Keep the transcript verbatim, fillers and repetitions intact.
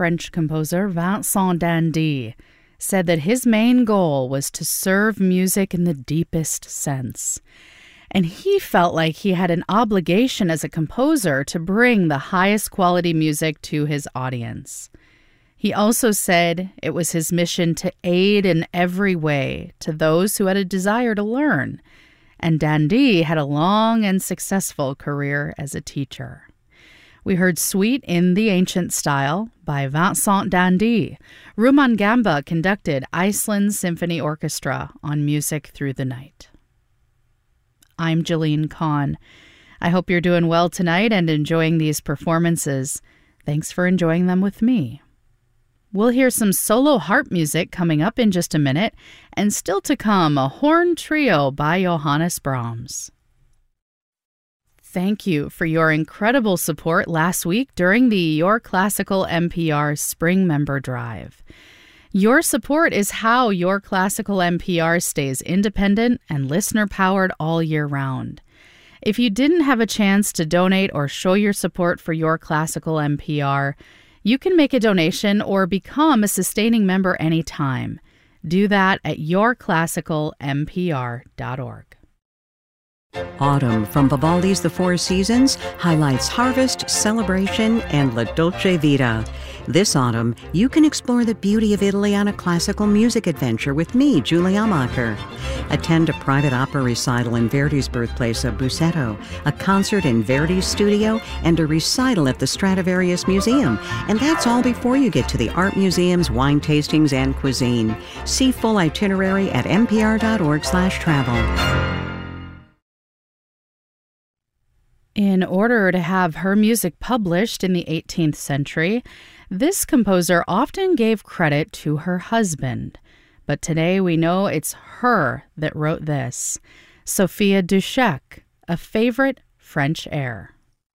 French composer Vincent d'Indy said that his main goal was to serve music in the deepest sense. And he felt like he had an obligation as a composer to bring the highest quality music to his audience. He also said it was his mission to aid in every way to those who had a desire to learn. And d'Indy had a long and successful career as a teacher. We heard Suite in the Ancient Style by Vincent d'Indy. Rumaan Gamba conducted Iceland Symphony Orchestra on Music Through the Night. I'm Jeline Kahn. I hope you're doing well tonight and enjoying these performances. Thanks for enjoying them with me. We'll hear some solo harp music coming up in just a minute, and still to come, a horn trio by Johannes Brahms. Thank you for your incredible support last week during the Your Classical N P R Spring Member Drive. Your support is how Your Classical N P R stays independent and listener-powered all year round. If you didn't have a chance to donate or show your support for Your Classical N P R, you can make a donation or become a sustaining member anytime. Do that at your classical n p r dot org. Autumn from Vivaldi's The Four Seasons highlights harvest, celebration, and La Dolce Vita. This autumn, you can explore the beauty of Italy on a classical music adventure with me, Julie Amacher. Attend a private opera recital in Verdi's birthplace of Busseto, a concert in Verdi's studio, and a recital at the Stradivarius Museum. And that's all before you get to the art museums, wine tastings, and cuisine. See full itinerary at n p r dot org slash travel. In order to have her music published in the eighteenth century, this composer often gave credit to her husband. But today we know it's her that wrote this, Sophia Dushek, a favorite French air.